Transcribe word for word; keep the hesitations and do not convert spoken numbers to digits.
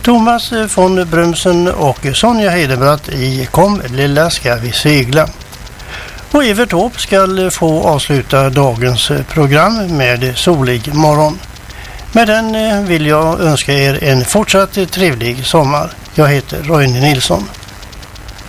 Thomas von Brömsen och Sonja Hedenbratt i Kom lilla ska vi segla. Och Evert Taube ska få avsluta dagens program med solig morgon. Med den vill jag önska er en fortsatt trevlig sommar. Jag heter Roine Nilsson.